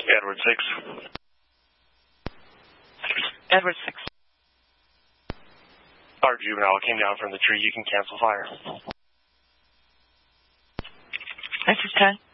Edward 6. Edward 6. Our juvenile came down from the tree. You can cancel fire. This is 10.